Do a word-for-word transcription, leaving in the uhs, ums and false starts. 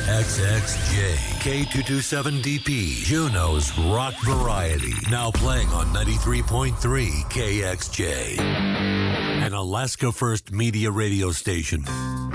X X J, K two twenty-seven D P, Juneau's rock variety. Now playing on ninety-three point three K X J, an Alaska First Media radio station.